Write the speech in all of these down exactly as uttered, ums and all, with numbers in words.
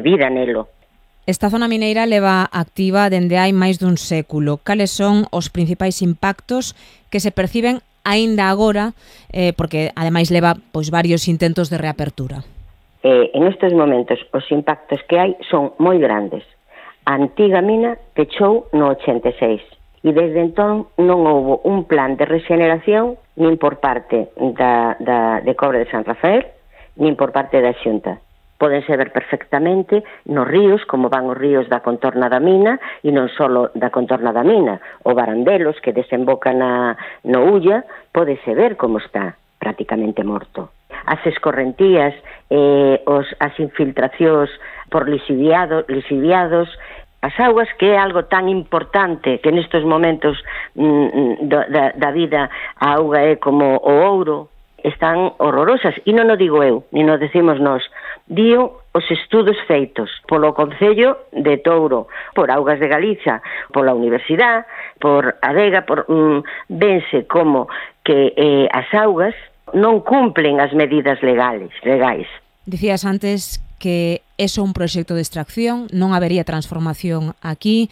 vida nelo. Esta zona mineira leva activa dende hai máis dun século. Cales son os principais impactos que se perciben aínda agora, eh, porque ademais leva pois varios intentos de reapertura? Eh, en estes momentos os impactos que hai son moi grandes. A antiga mina pechou no ochenta e seis e desde entón non houbo un plan de regeneración nin por parte da, da, de Cobre de San Rafael nin por parte da Xunta. Pódense ver perfectamente nos ríos, como van os ríos da contorna da mina, e non só da contorna da mina, o Barandelos, que desemboca na, no Ulla, pódese ver como está prácticamente morto. As escorrentías, eh, os, as infiltracións por lisiviado, lisiviados, as augas, que é algo tan importante que nestes momentos mm, da, da vida a auga é como o ouro, están horrorosas, e non o digo eu, ni nos decimos nós, dio os estudos feitos polo Concello de Touro, por Augas de Galiza, pola Universidade, por Adega, por, mm, vense como que eh, as augas non cumplen as medidas legales, legais. Dicías antes que é só un proxecto de extracción, non habería transformación aquí,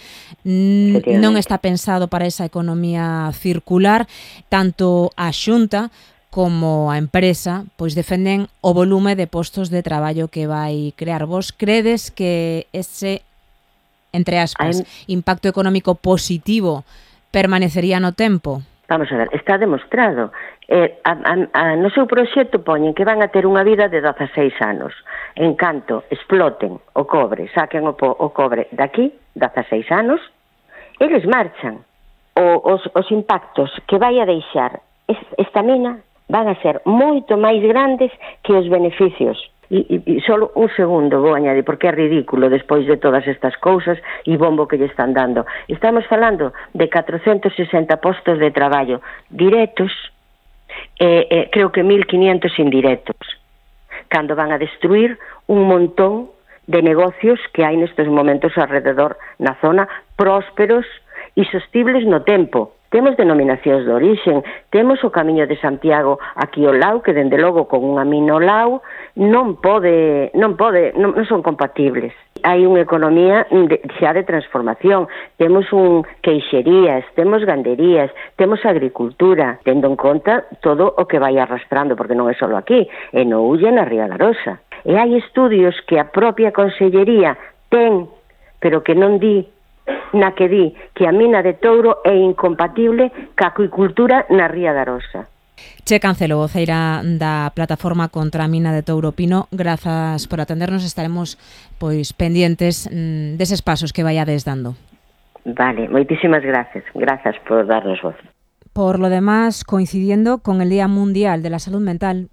non está pensado para esa economía circular, tanto a Xunta como a empresa, pois defenden o volume de postos de traballo que vai crear. Vos credes que ese, entre aspas, impacto económico positivo permanecería no tempo? Vamos a ver, está demostrado. Eh, a, a, a, no seu proxecto poñen que van a ter unha vida de dezaseis anos. En canto exploten o cobre, saquen o, o cobre daqui, dezaseis anos, eles marchan. O, os, os impactos que vai a deixar esta mina van a ser moito máis grandes que os beneficios. E, e, e só un segundo vou añadir, porque é ridículo despois de todas estas cousas e bombo que lle están dando. Estamos falando de catrocentos sesenta postos de traballo directos, eh, eh, creo que mil quinientos indirectos, cando van a destruir un montón de negocios que hai nestes momentos alrededor na zona, prósperos e sostibles no tempo. Temos denominacións de orixen, temos o Camiño de Santiago aquí ao lado, que dende logo con unha mina ao lado non pode, non pode, non, non son compatibles. Hai unha economía de, xa de transformación, temos un queixerías, temos ganderías, temos agricultura, tendo en conta todo o que vai arrastrando, porque non é só aquí, é no Ulla, na Ría da Arosa. E hai estudios que a propia Consellería ten, pero que non di, na que di que a mina de Touro é incompatible ca acuicultura na Ría da Arosa. Che Cancelo, voceira da plataforma contra a mina de Touro Pino, grazas por atendernos, estaremos pois pendientes mmm, deses pasos que vaiades dando. Vale, moitísimas gracias, grazas por darnos voz. Por lo demás, coincidiendo con el Día Mundial de la Salud Mental,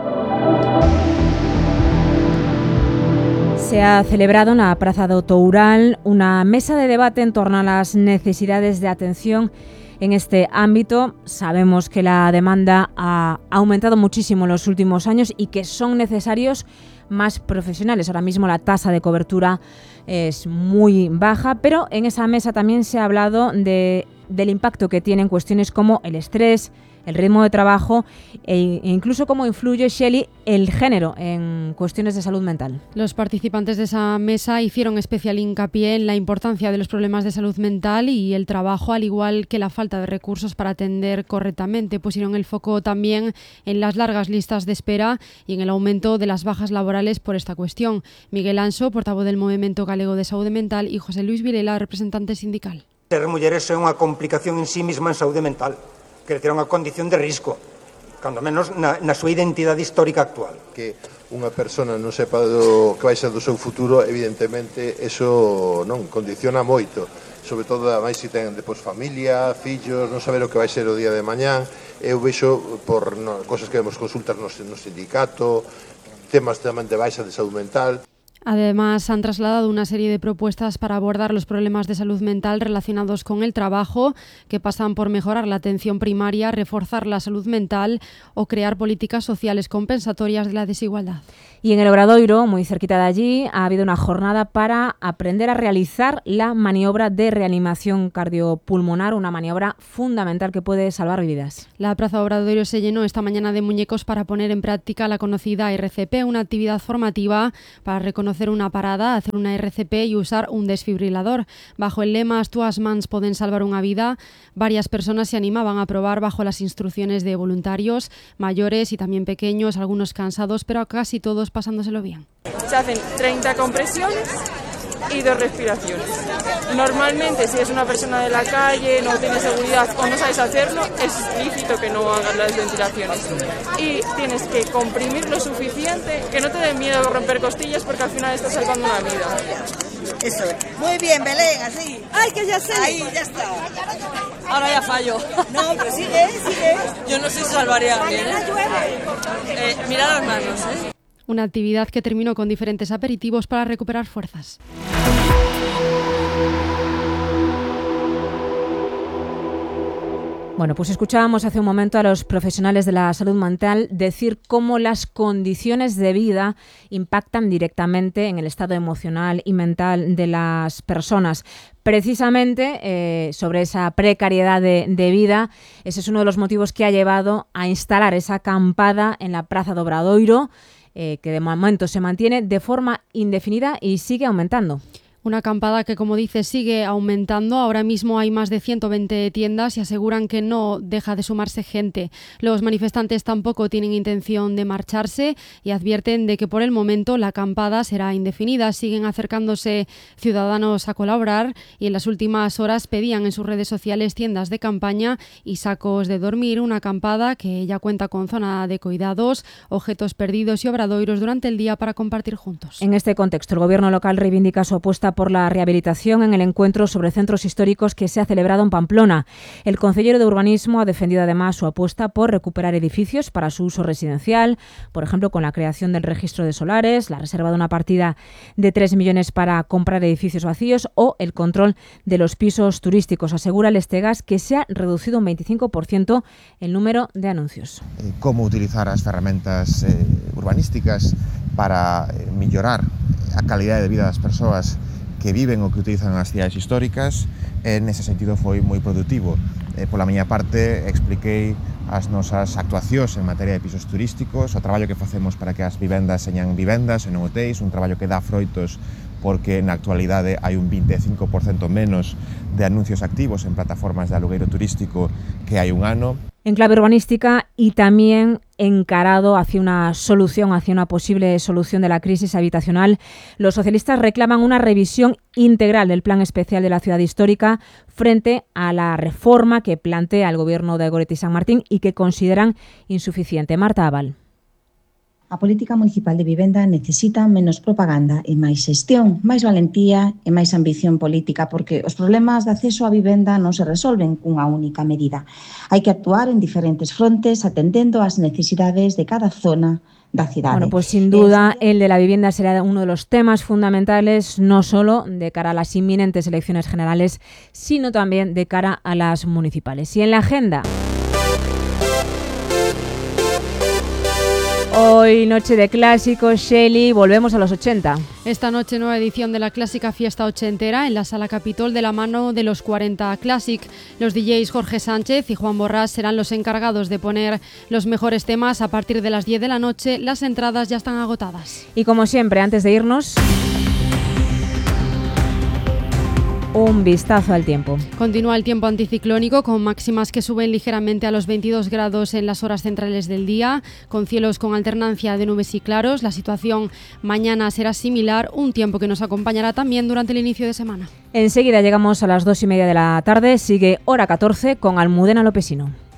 se ha celebrado na Praza do Toural unha mesa de debate en torno a las necesidades de atención en este ámbito. Sabemos que la demanda ha aumentado muchísimo en los últimos años y que son necesarios más profesionales. Ahora mismo la tasa de cobertura es muy baja, pero en esa mesa también se ha hablado de, del impacto que tienen cuestiones como el estrés, el ritmo de trabajo e incluso cómo influye, Shelley, el género en cuestiones de salud mental. Los participantes de esa mesa hicieron especial hincapié en la importancia de los problemas de salud mental y el trabajo, al igual que la falta de recursos para atender correctamente. Pusieron el foco también en las largas listas de espera y en el aumento de las bajas laborales por esta cuestión. Miguel Anso, portavoz del Movimento Galego de Saúde Mental, y José Luis Vilela, representante sindical. Ser mulleres é unha complicación en sí misma en saúde mental, que é unha condición de risco, cando menos na, na súa identidade histórica actual. Que unha persona non sepa do que vai ser do seu futuro, evidentemente, eso non condiciona moito, sobre todo a máis se ten depois familia, fillos, non saber o que vai ser o día de mañán. Eu vexo por no, cosas que vemos consultas no, no sindicato, temas tamén de baixa de saúde mental. Además, han trasladado una serie de propuestas para abordar los problemas de salud mental relacionados con el trabajo, que pasan por mejorar la atención primaria, reforzar la salud mental o crear políticas sociales compensatorias de la desigualdad. Y en el Obradoiro, muy cerquita de allí, ha habido una jornada para aprender a realizar la maniobra de reanimación cardiopulmonar, una maniobra fundamental que puede salvar vidas. La Plaza Obradoiro se llenó esta mañana de muñecos para poner en práctica la conocida R C P, una actividad formativa para reconocer conocer una parada, hacer una R C P y usar un desfibrilador. Bajo el lema "As túas mans poden salvar unha vida", varias personas se animaban a probar bajo las instrucciones de voluntarios, mayores y también pequeños, algunos cansados, pero casi todos pasándoselo bien. Se hacen treinta compresiones y dos respiraciones. Normalmente, si es una persona de la calle, no tiene seguridad o no sabes hacerlo, es lícito que no hagas las ventilaciones. Y tienes que comprimir lo suficiente, que no te dé miedo romper costillas, porque al final estás salvando una vida. Eso. Muy bien, Belén, así. ¡Ay, que ya sé! Ahí, ya está. Ahora ya fallo. No, pero sigue, sigue. Yo no sé si salvaría a alguien, ¿eh? Eh, mira las manos, ¿eh? Una actividad que terminó con diferentes aperitivos para recuperar fuerzas. Bueno, pues escuchábamos hace un momento a los profesionales de la salud mental decir cómo las condiciones de vida impactan directamente en el estado emocional y mental de las personas. Precisamente eh, sobre esa precariedad de, de vida, ese es uno de los motivos que ha llevado a instalar esa acampada en la Praza do Obradoiro, eh, que de momento se mantiene de forma indefinida y sigue aumentando. Una acampada que, como dice, sigue aumentando. Ahora mismo hay más de ciento veinte tiendas y aseguran que no deja de sumarse gente. Los manifestantes tampoco tienen intención de marcharse y advierten de que por el momento la acampada será indefinida. Siguen acercándose ciudadanos a colaborar y en las últimas horas pedían en sus redes sociales tiendas de campaña y sacos de dormir. Una acampada que ya cuenta con zona de cuidados, objetos perdidos y obradoiros durante el día para compartir juntos. En este contexto, el gobierno local reivindica su apuesta por la rehabilitación en el encuentro sobre centros históricos que se ha celebrado en Pamplona. El consejero de Urbanismo ha defendido además su apuesta por recuperar edificios para su uso residencial, por ejemplo, con la creación del registro de solares, la reserva de una partida de tres millones para comprar edificios vacíos o el control de los pisos turísticos. Asegura el Estegas que se ha reducido un veinticinco por ciento el número de anuncios. Eh, cómo utilizar as ferramentas eh, urbanísticas para eh, mellorar a calidade de vida das persoas que viven ou que utilizan as cidades históricas. En ese sentido foi moi produtivo. Eh, pola miña parte expliquei as nosas actuacións en materia de pisos turísticos, o traballo que facemos para que as vivendas señan vivendas e non hotéis, un traballo que dá froitos porque na actualidade hai un veinticinco por ciento menos de anuncios activos en plataformas de alugueiro turístico que hai un ano. En clave urbanística y también encarado hacia una solución, hacia una posible solución de la crisis habitacional, los socialistas reclaman una revisión integral del Plan Especial de la Ciudad Histórica frente a la reforma que plantea el gobierno de Goretti San Martín y que consideran insuficiente. Marta Aval. A política municipal de vivenda necesita menos propaganda e máis xestión, máis valentía e máis ambición política, porque os problemas de acceso á vivenda non se resolven cunha única medida. Hai que actuar en diferentes frontes atendendo ás necesidades de cada zona da cidade. Bueno, pues sin duda el de la vivienda será uno de los temas fundamentales, no solo de cara a las inminentes elecciones generales, sino también de cara a las municipales. Y en la agenda, hoy noche de clásicos, Shelly, volvemos a los ochenta. Esta noche nueva edición de la clásica fiesta ochentera en la Sala Capitol de la mano de los cuarenta Classic. Los D Js Jorge Sánchez y Juan Borrás serán los encargados de poner los mejores temas a partir de las diez de la noche. Las entradas ya están agotadas. Y como siempre, antes de irnos, un vistazo al tiempo. Continúa el tiempo anticiclónico con máximas que suben ligeramente a los veintidós grados en las horas centrales del día, con cielos con alternancia de nubes y claros. La situación mañana será similar, un tiempo que nos acompañará también durante el inicio de semana. Enseguida llegamos a las dos y media de la tarde. Sigue Hora catorce con Almudena Lopesino.